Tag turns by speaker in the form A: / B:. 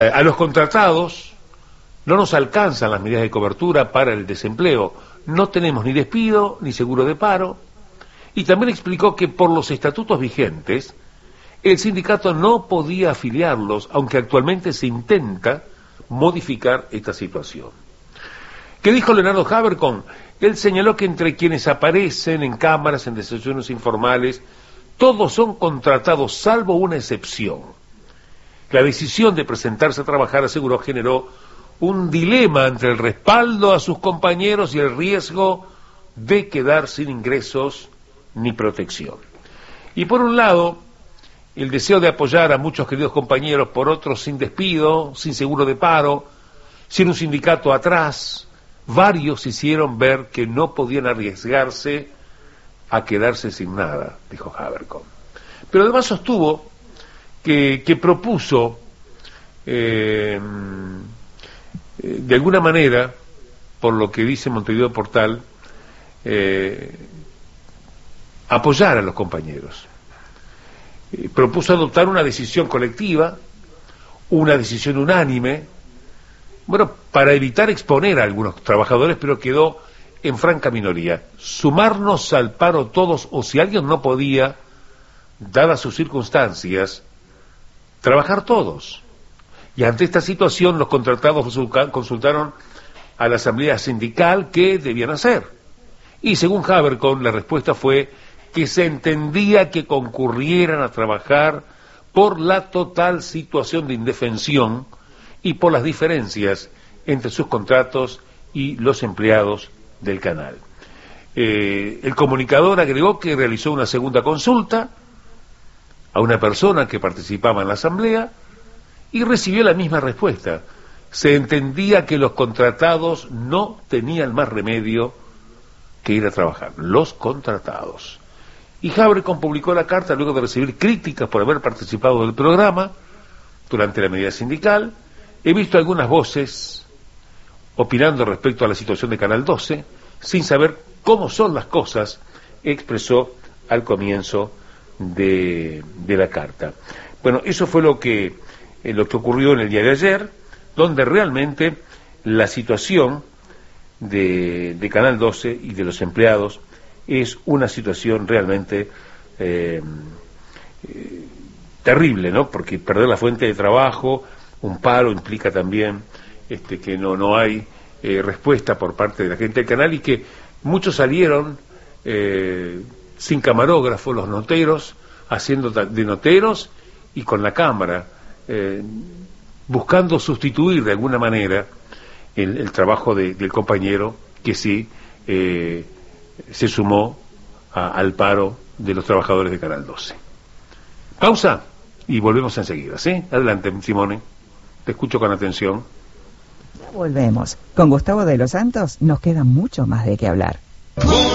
A: A los contratados no nos alcanzan las medidas de cobertura para el desempleo. No tenemos ni despido ni seguro de paro. Y también explicó que por los estatutos vigentes, el sindicato no podía afiliarlos, aunque actualmente se intenta modificar esta situación. ¿Qué dijo Leonardo Habercon? Él señaló que entre quienes aparecen en cámaras, en desayunos informales, todos son contratados, salvo una excepción. La decisión de presentarse a trabajar, aseguró, generó un dilema entre el respaldo a sus compañeros y el riesgo de quedar sin ingresos ni protección. Y por un lado, el deseo de apoyar a muchos queridos compañeros, por otros sin despido, sin seguro de paro, sin un sindicato atrás, varios hicieron ver que no podían arriesgarse a quedarse sin nada, dijo Habercon. Pero además sostuvo que propuso, de alguna manera, por lo que dice Montevideo Portal, apoyar a los compañeros. Propuso adoptar una decisión colectiva, una decisión unánime, bueno, para evitar exponer a algunos trabajadores, pero quedó en franca minoría. Sumarnos al paro todos, o si alguien no podía, dadas sus circunstancias, trabajar todos. Y ante esta situación, los contratados consultaron a la asamblea sindical qué debían hacer. Y según Habercon, la respuesta fue que se entendía que concurrieran a trabajar por la total situación de indefensión y por las diferencias entre sus contratos y los empleados del canal. El comunicador agregó que realizó una segunda consulta a una persona que participaba en la asamblea y recibió la misma respuesta. Se entendía que los contratados no tenían más remedio que ir a trabajar, los contratados. Y Habercon publicó la carta luego de recibir críticas por haber participado del programa durante la medida sindical. He visto algunas voces opinando respecto a la situación de Canal 12, sin saber cómo son las cosas, expresó al comienzo de la carta. Bueno, eso fue lo que ocurrió en el día de ayer, donde realmente la situación de Canal 12 y de los empleados es una situación realmente terrible, ¿no? Porque perder la fuente de trabajo, un paro, implica también que no hay respuesta por parte de la gente del canal, y que muchos salieron sin camarógrafo, los noteros, haciendo de noteros y con la cámara, buscando sustituir de alguna manera el trabajo del compañero que sí se sumó al paro de los trabajadores de Canal 12. Pausa y volvemos enseguida, ¿sí? Adelante, Simone, te escucho con atención.
B: Ya volvemos. Con Gustavo de los Santos nos queda mucho más de qué hablar.